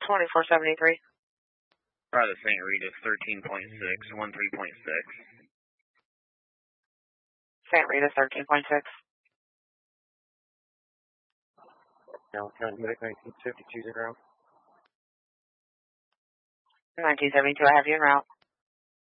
2473. Probably the St. Rita's 13.6, 13.6. St. Rita's 13.6. Now, Medic 1952 ground. 1972, I have you en route.